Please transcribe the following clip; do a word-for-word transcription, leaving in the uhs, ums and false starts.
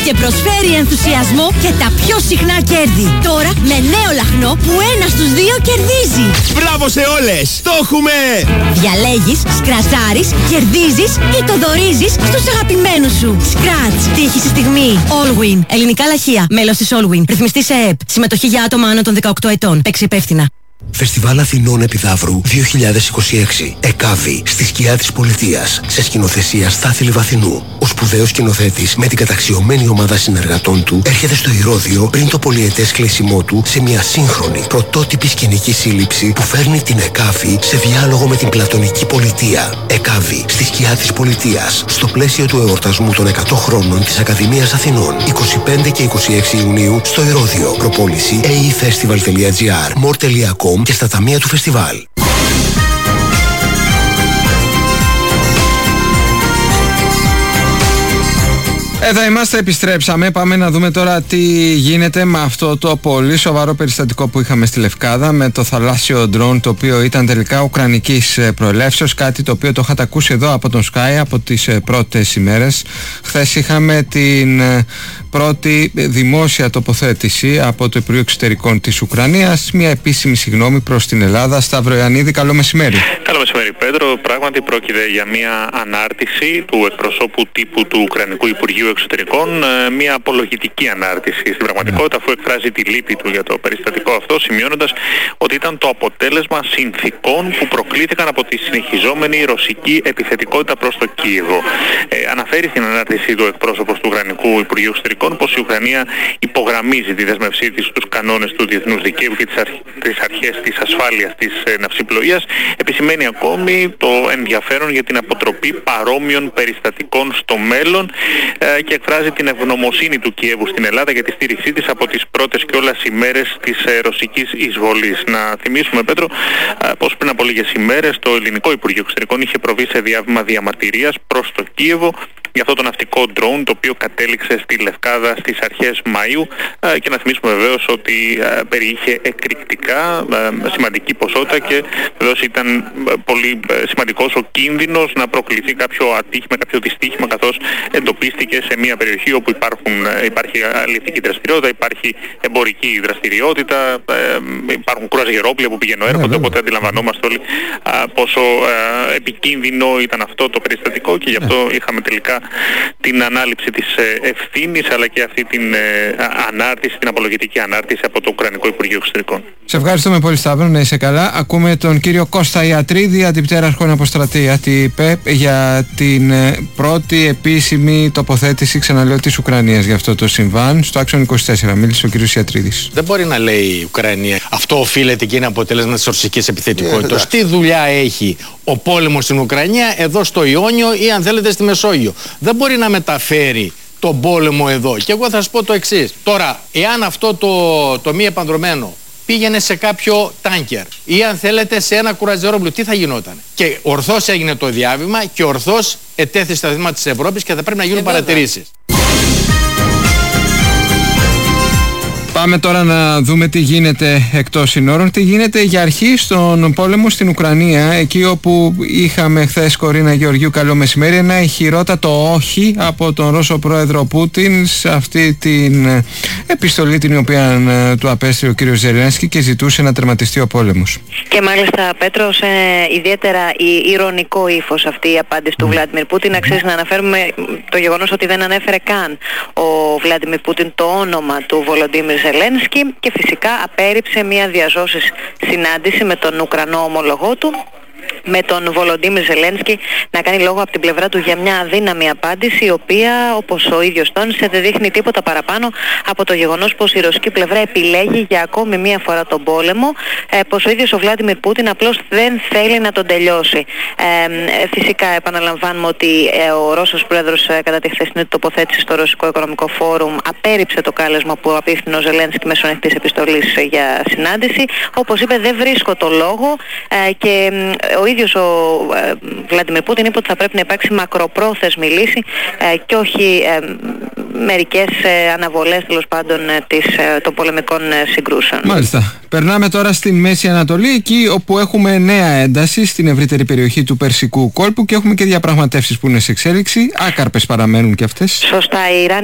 και προσφέρει ενθουσιασμό και τα πιο συχνά κέρδη. Τώρα με νέο λαχνό που ένα στους δύο κερδίζει. Μπράβο σε όλες! Το έχουμε! Διαλέγεις, σκρατσάρεις, κερδίζεις ή το δωρίζεις στους αγαπημένους σου. Σκρατς. Τύχη στη στιγμή. Allwin. Ελληνικά λαχεία. Μέλος της Allwin. Ρυθμιστής ΕΕΠ. Συμμετοχή για άτομα άνω των δεκαοκτώ ετών. Παίξει υπεύθυνα. Φεστιβάλ Αθηνών Επιδαύρου δύο χιλιάδες είκοσι έξι. ΕΚΑΒΗ, στη σκιά της πολιτείας. Σε σκηνοθεσία Στάθη Λιβαθινού. Ο σπουδαίος σκηνοθέτης με την καταξιωμένη ομάδα συνεργατών του έρχεται στο Ηρώδειο πριν το πολυετές κλείσιμό του σε μια σύγχρονη πρωτότυπη σκηνική σύλληψη που φέρνει την ΕΚΑΒΗ σε διάλογο με την πλατωνική πολιτεία. ΕΚΑΒΗ, στη σκιά της πολιτείας. Στο πλαίσιο του εορτασμού των εκατό χρόνων της Ακαδημίας Αθηνών. είκοσι πέντε και είκοσι έξι Ιουνίου στο Ηρώδειο. Προπόληση έι ι φεστιβάλ τελεία τζι άρ, μορ τελεία κομ και στα ταμεία του φεστιβάλ. Εδώ είμαστε, επιστρέψαμε. Πάμε να δούμε τώρα τι γίνεται με αυτό το πολύ σοβαρό περιστατικό που είχαμε στη Λευκάδα με το θαλάσσιο ντρόουν, το οποίο ήταν τελικά ουκρανικής προελεύσεως, κάτι το οποίο το είχατε ακούσει εδώ από τον Sky από τις πρώτες ημέρες. Χθες είχαμε την πρώτη δημόσια τοποθέτηση από το Υπουργείο Εξωτερικών της Ουκρανίας, μια επίσημη συγγνώμη προς την Ελλάδα. Σταύρο Ιωαννίδη, καλό μεσημέρι. Καλό μεσημέρι, Πέτρο. Πράγματι πρόκειται για μια ανάρτηση του εκπροσώπου τύπου του Ουκρανικού Υπουργείου Εξωτερικών, μια απολογητική ανάρτηση στην πραγματικότητα, αφού εκφράζει τη λύπη του για το περιστατικό αυτό, σημειώνοντας ότι ήταν το αποτέλεσμα συνθήκων που προκλήθηκαν από τη συνεχιζόμενη ρωσική επιθετικότητα προς το Κίεβο. Ε, αναφέρει στην ανάρτηση του εκπρόσωπος του Ουκρανικού Υπουργείου Εξωτερικών πως η Ουκρανία υπογραμμίζει τη δεσμευσή της στους κανόνες του διεθνούς δικαίου και τις, αρχ... τις αρχές της ασφάλειας της ε, ναυσιπλοείας. Επισημαίνει ακόμη το ενδιαφέρον για την αποτροπή παρόμοιων περιστατικών στο μέλλον ε, και εκφράζει την ευγνωμοσύνη του Κιέβου στην Ελλάδα για τη στήριξή της από τις πρώτες κιόλας ημέρες της ε, ρωσικής εισβολής. Να θυμίσουμε, Πέτρο, ε, πως πριν από λίγες ημέρες το ελληνικό Υπουργείο Εξωτερικών είχε προβεί σε διάβημα διαμαρτυρίας προς το Κίεβο για αυτό το ναυτικό drone, το οποίο κατέληξε στη Λευκάδα στις αρχές Μαΐου, ε, και να θυμίσουμε βεβαίως ότι ε, περιείχε εκρηκτικά ε, σημαντική ποσότητα και βεβαίως ήταν ε, πολύ ε, σημαντικός ο κίνδυνος να προκληθεί κάποιο ατύχημα, κάποιο δυστύχημα, καθώς εντοπίστηκε σε μια περιοχή όπου υπάρχουν, ε, υπάρχει αλληλευτική δραστηριότητα, υπάρχει εμπορική δραστηριότητα, ε, υπάρχουν κρουαζιερόπλια που πηγαίνουν έρχονται, οπότε αντιλαμβανόμαστε όλοι ε, πόσο ε, επικίνδυνο ήταν αυτό το περιστατικό και γι' αυτό είχαμε τελικά την ανάληψη της ευθύνης, αλλά και αυτή την ανάρτηση, την απολογητική ανάρτηση από το Ουκρανικό Υπουργείο Εξωτερικών. Σε ευχαριστούμε πολύ, Σταύρο, να είσαι καλά. Ακούμε τον κύριο Κώστα Ιατρίδη, αντιπτέραρχο Αποστρατεία, τι είπε για την πρώτη επίσημη τοποθέτηση, ξαναλέω, της Ουκρανίας για αυτό το συμβάν. Στο Άξιον είκοσι τέσσερα μίλησε ο κύριος Ιατρίδης. Δεν μπορεί να λέει η Ουκρανία αυτό οφείλεται και είναι αποτέλεσμα της ρωσικής επιθετικότητας. Τι δουλειά έχει ο πόλεμος στην Ουκρανία, εδώ στο Ιόνιο ή αν θέλετε στη Μεσόγειο. Δεν μπορεί να μεταφέρει τον πόλεμο εδώ. Και εγώ θα σας πω το εξής. Τώρα, εάν αυτό το, το μη επανδρωμένο πήγαινε σε κάποιο τάνκερ ή αν θέλετε σε ένα κουραζιερόπλοιο, τι θα γινόταν? Και ορθώς έγινε το διάβημα και ορθώς ετέθη στα θύματα της Ευρώπης και θα πρέπει να γίνουν ε, παρατηρήσεις. Πάμε τώρα να δούμε τι γίνεται εκτός συνόρων, τι γίνεται για αρχή στον πόλεμο στην Ουκρανία, εκεί όπου είχαμε χθες, Κορίνα Γεωργίου, καλό μεσημέρι, ένα ηχηρότατο όχι από τον Ρώσο πρόεδρο Πούτιν σε αυτή την επιστολή την οποία του απέστειλε ο κύριος Ζελένσκι και ζητούσε να τερματιστεί ο πόλεμος. Και μάλιστα, Πέτρο, σε ιδιαίτερα ηρωνικό ύφος αυτή η απάντηση του Βλάντιμιρ Πούτιν. Αξίζει να αναφέρουμε το γεγονός ότι δεν ανέφερε καν ο Βλάντιμιρ Πούτιν το όνομα του Βολοντίμιρ Ζελένσκι και φυσικά απέρριψε μια διαζώσης συνάντηση με τον Ουκρανό ομολογό του, με τον Βολοντίμιρ Ζελένσκι, να κάνει λόγο από την πλευρά του για μια αδύναμη απάντηση, η οποία, όπως ο ίδιος τόνισε, δεν δείχνει τίποτα παραπάνω από το γεγονός πως η ρωσική πλευρά επιλέγει για ακόμη μία φορά τον πόλεμο, ε, πως ο ίδιος ο Βλάντιμιρ Πούτιν απλώς δεν θέλει να τον τελειώσει. Ε, φυσικά επαναλαμβάνουμε ότι ε, ο Ρώσος πρόεδρος ε, κατά τη χθεσινή του τοποθέτηση στο Ρωσικό Οικονομικό Φόρουμ απέρριψε το κάλεσμα που απίφθινε ο Ζελένσκι μέσω ανοιχτής επιστολής για συνάντηση. Όπως είπε, δεν βρίσκω το λόγο ε, και ε, ο ίδιος ο ε, Βλάντιμιρ Πούτιν είπε ότι θα πρέπει να υπάρξει μακροπρόθεσμη λύση ε, και όχι ε, μερικές ε, αναβολές, τέλος πάντων, ε, της, ε, των πολεμικών ε, συγκρούσεων. Μάλιστα. Περνάμε τώρα στην Μέση Ανατολή, εκεί όπου έχουμε νέα ένταση στην ευρύτερη περιοχή του Περσικού κόλπου και έχουμε και διαπραγματεύσεις που είναι σε εξέλιξη. Άκαρπες παραμένουν και αυτές. Σωστά, η Ιράν